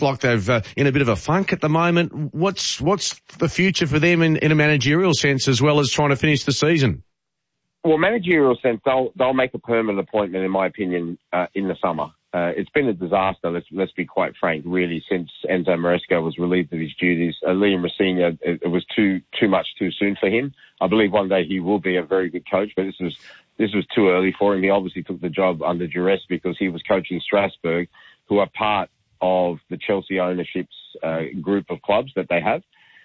like they've in a bit of a funk at the moment. What's the future for them in a managerial sense as well as trying to finish the season? Well, managerial sense, they'll make a permanent appointment, in my opinion, in the summer. It's been a disaster, let's be quite frank, really, since Enzo Maresca was relieved of his duties. Liam Rosenior, it was too much too soon for him. I believe one day he will be a very good coach, but this was too early for him. He obviously took the job under duress because he was coaching Strasbourg, who are part of the Chelsea ownership's group of clubs that they have.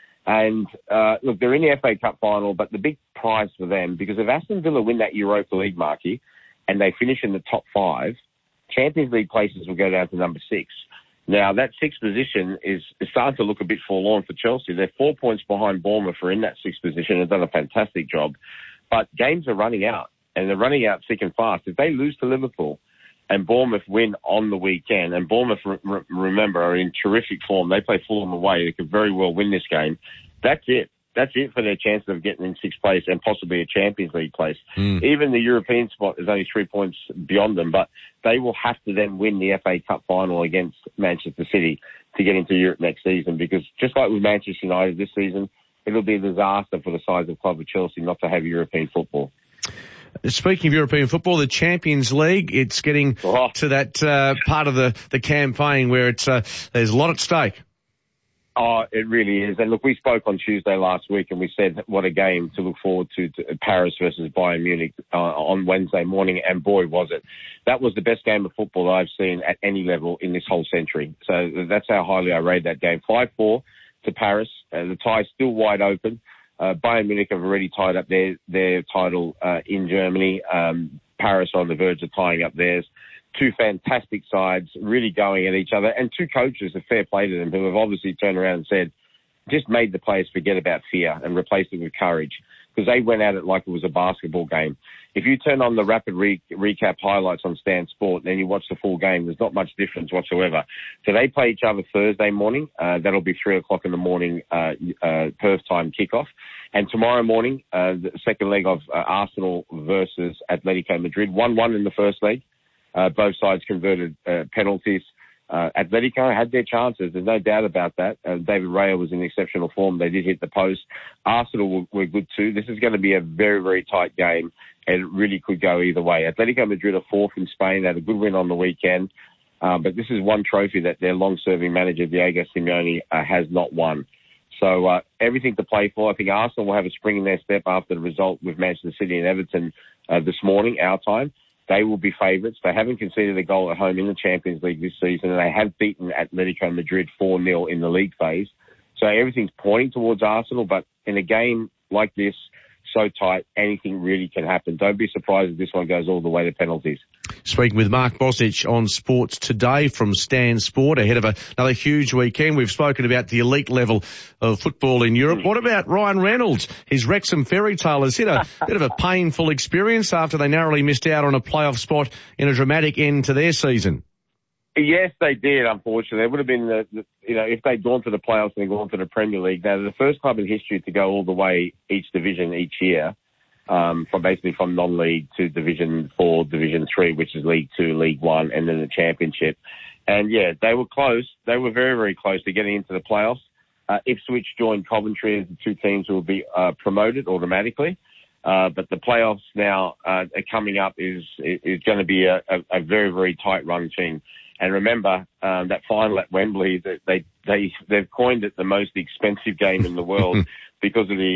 And look, they're in the FA Cup final, but the big prize for them, because if Aston Villa win that Europa League, Marky, and they finish in the top 5, Champions League places will go down to number 6. Now, that 6th position is starting to look a bit forlorn for Chelsea. They're 4 points behind Bournemouth for in that 6th position. They've done a fantastic job. But games are running out, and they're running out thick and fast. If they lose to Liverpool and Bournemouth win on the weekend, and Bournemouth, remember, are in terrific form. They play Fulham away. They could very well win this game. That's it. That's it for their chances of getting in 6th place and possibly a Champions League place. Even the European spot is only 3 points beyond them, but they will have to then win the FA Cup final against Manchester City to get into Europe next season, because just like with Manchester United this season, it'll be a disaster for the size of club of Chelsea not to have European football. Speaking of European football, the Champions League, it's getting to that part of the campaign where there's a lot at stake. Oh, it really is. And look, we spoke on Tuesday last week and we said what a game to look forward to Paris versus Bayern Munich on Wednesday morning. And boy, was it. That was the best game of football I've seen at any level in this whole century. So that's how highly I rate that game. 5-4 to Paris. The tie's still wide open. Bayern Munich have already tied up their title in Germany. Paris are on the verge of tying up theirs. Two fantastic sides really going at each other, and two coaches, a fair play to them, who have obviously turned around and said, just made the players forget about fear and replaced it with courage, because they went at it like it was a basketball game. If you turn on the rapid recap highlights on Stan Sport, and then you watch the full game, there's not much difference whatsoever. So they play each other Thursday morning. That'll be 3 o'clock in the morning, Perth time kickoff. And tomorrow morning, the second leg of Arsenal versus Atletico Madrid. 1-1 in the first leg. Both sides converted penalties. Atletico had their chances. There's no doubt about that. David Raya was in exceptional form. They did hit the post. Arsenal were good too. This is going to be a very, very tight game, and it really could go either way. Atletico Madrid are 4th in Spain. They had a good win on the weekend. But this is one trophy that their long-serving manager, Diego Simeone, has not won. So everything to play for. I think Arsenal will have a spring in their step after the result with Manchester City and Everton this morning, our time. They will be favourites. They haven't conceded a goal at home in the Champions League this season, and they have beaten Atletico Madrid 4-0 in the league phase. So everything's pointing towards Arsenal, but in a game like this, so tight, anything really can happen. Don't be surprised if this one goes all the way to penalties. Speaking with Mark Bosnich on Sports Today from Stan Sport ahead of another huge weekend. We've spoken about the elite level of football in Europe. What about Ryan Reynolds? His Wrexham fairy tale has hit a bit of a painful experience after they narrowly missed out on a playoff spot in a dramatic end to their season. Yes, they did, unfortunately. It would have been, if they'd gone to the playoffs and gone to the Premier League. Now, they're the first club in history to go all the way each division each year, from non-league to Division 4, Division 3, which is League 2, League 1, and then the Championship. And, yeah, they were close. They were very, very close to getting into the playoffs. Ipswich joined Coventry as the two teams who will be promoted automatically. But the playoffs now coming up is going to be a very, very tight-run team. And remember, that final at Wembley, they've coined it the most expensive game in the world because of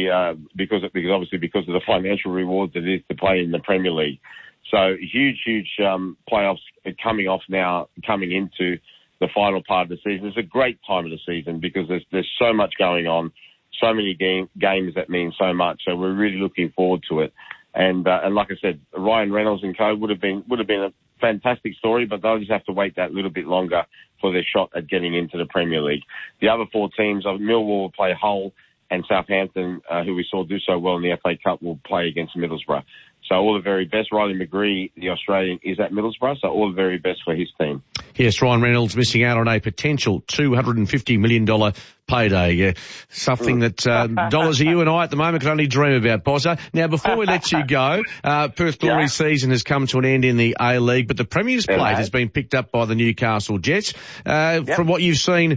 the financial rewards it is to play in the Premier League. So huge playoffs coming into the final part of the season. It's a great time of the season because there's so much going on, so many games that mean so much. So we're really looking forward to it. And like I said, Ryan Reynolds and co would have been a fantastic story, but they'll just have to wait that little bit longer for their shot at getting into the Premier League. The other 4 teams, Millwall will play Hull, and Southampton, who we saw do so well in the FA Cup, will play against Middlesbrough. So all the very best. Riley McGree, the Australian, is at Middlesbrough, so all the very best for his team. Yes, Ryan Reynolds missing out on a potential $250 million payday. Something that dollars you and I at the moment can only dream about, Bozza. Now, before we let you go, Perth Glory's season has come to an end in the A-League, but the Premier's Plate has been picked up by the Newcastle Jets. From what you've seen